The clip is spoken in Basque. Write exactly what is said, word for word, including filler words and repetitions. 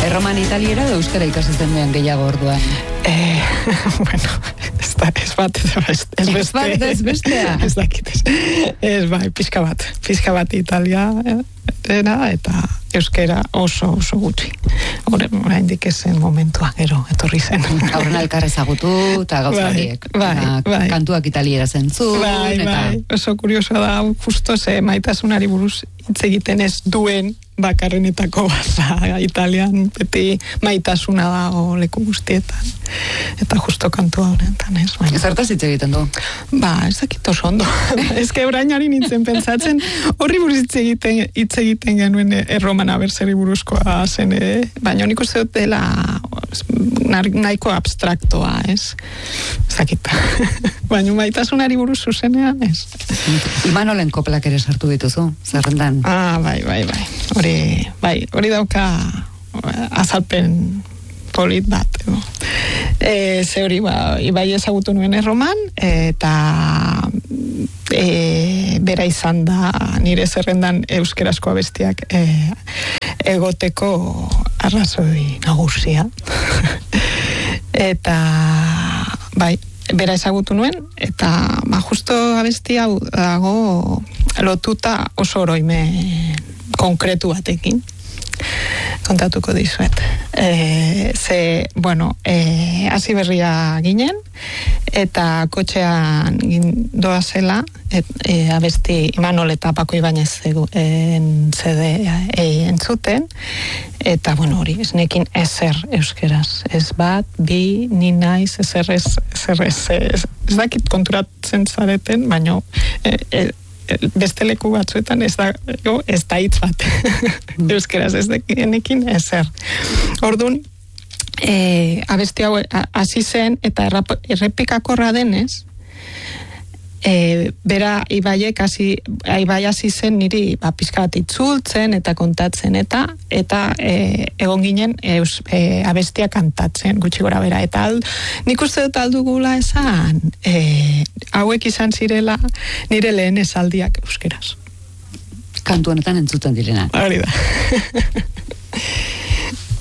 Erroman italiera da euskara ikasetzen duen gehiago orduan? Eh, bueno, ez da, ez bat, ez beste. Ez bat, ez bestea? Ez dakit, ez, ez bai, pixka bat, pixka bat Italia, era, eta euskera oso, oso gutxi. Hore, oraindik ezen momentua, gero, etorri zen. Aurren alkar ezagutu, eta gauza horiek. Bai, bai, bai. Kantuak italiera zentzun, bai, eta... Bai, oso kurioso da, justo ze maitasunari buruz hitz egiten ez duen bakarrenetako baza Italian, beti maitasuna dago leku guztietan. Eta justo kantua honetan, ez? Baina. Zertaz hitz egiten du? Ba, ez dakit oso ondo. Ez que orainari nintzen pentsatzen, horri buruz hitz egiten, hitz egiten genuen erromana berzeri buruzkoa zen, eh? Baina nik uste dut dela nahiko abstraktoa, ez? Ez dakit. Baina maitasunari buruz zuzenean, ez? Imanolen koplak ere sartu dituzu, zerrendan? Ah, bai, bai, bai. Hori, bai, hori dauka azalpen polit bat. E, ze hori, ba, ibai ezagutu nuen erroman, eta e, bera izan da nire zerrendan euskerazko abestiak e, egoteko arrazoi nagusia. Eta, bai, bera ezagutu nuen, eta ba, justo abesti hau dago lotuta oso oroime konkretu batekin. Kontatuko dizuet. E, ze, bueno, e, hasi berria ginen, eta kotxean doazela, et, e, abesti Imanol eta Pako Ibanez en zede e, entzuten, eta, bueno, hori, ez nekin ezer euskeraz. Ez bat, bi, ni naiz, ezer ez, ezer ez, ez, ez dakit konturatzen zareten, baina e, e, beste leku batzuetan ez da, ez da hitz bat. Euskeraz ez denekin ezer. Orduan, e, abesti hau hasi zen eta errepikakorra denez, e, bera ibaiek hasi, ibai hasi zen niri ba, pizka bat itzultzen eta kontatzen eta eta e, egon ginen eus, e, abestia kantatzen gutxi gora bera. Eta al, nik uste dut aldugula esan e, hauek izan zirela nire lehen esaldiak euskeraz. Kantu honetan entzuten direnak. Hori da.